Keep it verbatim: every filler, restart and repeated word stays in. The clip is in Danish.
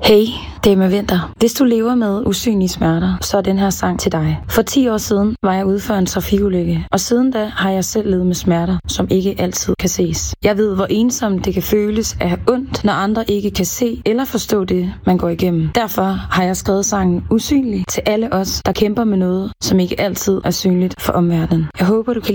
Hey, det er med Vinter. Hvis du lever med usynlige smerter, så er den her sang til dig. For ti år siden var jeg ude for en trafikulykke, og siden da har jeg selv levet med smerter, som ikke altid kan ses. Jeg ved, hvor ensomt det kan føles at have ondt, når andre ikke kan se eller forstå det, man går igennem. Derfor har jeg skrevet sangen Usynlig til alle os, der kæmper med noget, som ikke altid er synligt for omverdenen. Jeg håber, du kan